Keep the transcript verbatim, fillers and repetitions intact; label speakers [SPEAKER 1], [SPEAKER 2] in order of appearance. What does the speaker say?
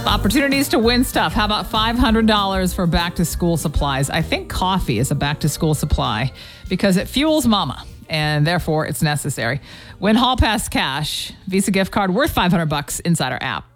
[SPEAKER 1] Opportunities to win stuff. How about five hundred dollars for back to school supplies? I think coffee is a back to school supply because it fuels mama and therefore it's necessary. Win Hall Pass cash, Visa gift card worth five hundred bucks inside our app.